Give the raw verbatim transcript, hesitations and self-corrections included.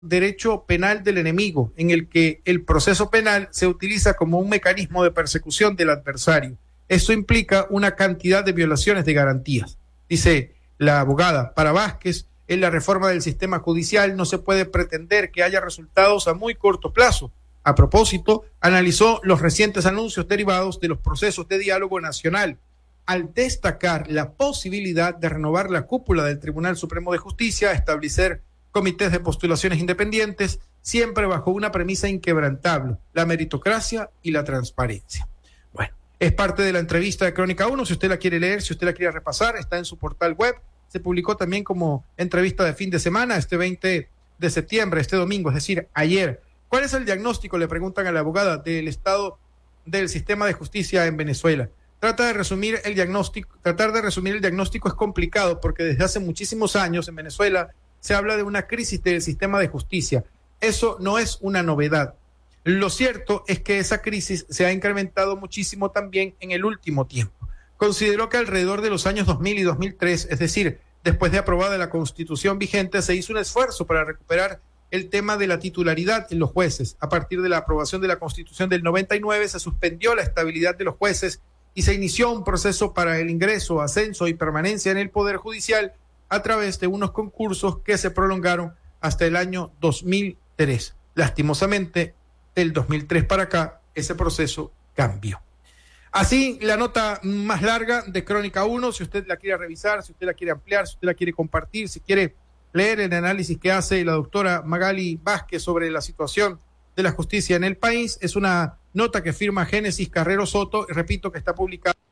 derecho penal del enemigo, en el que el proceso penal se utiliza como un mecanismo de persecución del adversario. Eso implica una cantidad de violaciones de garantías. Dice la abogada, para Vázquez, en la reforma del sistema judicial no se puede pretender que haya resultados a muy corto plazo. A propósito, analizó los recientes anuncios derivados de los procesos de diálogo nacional, al destacar la posibilidad de renovar la cúpula del Tribunal Supremo de Justicia, establecer comités de postulaciones independientes, siempre bajo una premisa inquebrantable, la meritocracia y la transparencia. Bueno, es parte de la entrevista de Crónica uno, si usted la quiere leer, si usted la quiere repasar, está en su portal web, se publicó también como entrevista de fin de semana, este veinte de septiembre, este domingo, es decir, ayer. ¿Cuál es el diagnóstico? Le preguntan a la abogada del estado del sistema de justicia en Venezuela. Trata de resumir el diagnóstico, tratar de resumir el diagnóstico es complicado porque desde hace muchísimos años en Venezuela se habla de una crisis del sistema de justicia. Eso no es una novedad. Lo cierto es que esa crisis se ha incrementado muchísimo también en el último tiempo. Consideró que alrededor de los años dos mil y dos mil tres, es decir, después de aprobada la Constitución vigente, se hizo un esfuerzo para recuperar el tema de la titularidad en los jueces. A partir de la aprobación de la Constitución del noventa y nueve se suspendió la estabilidad de los jueces y se inició un proceso para el ingreso, ascenso y permanencia en el Poder Judicial a través de unos concursos que se prolongaron hasta el año dos mil tres. Lastimosamente, del dos mil tres para acá, ese proceso cambió. Así, la nota más larga de Crónica uno, si usted la quiere revisar, si usted la quiere ampliar, si usted la quiere compartir, si quiere leer el análisis que hace la doctora Magali Vázquez sobre la situación de la justicia en el país, es una nota que firma Génesis Carrero Soto, y repito que está publicada